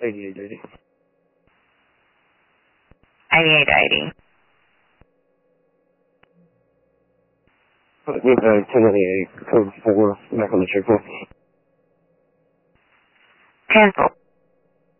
8880. 8880. With 1088, code 4, back on the circle. Cancel.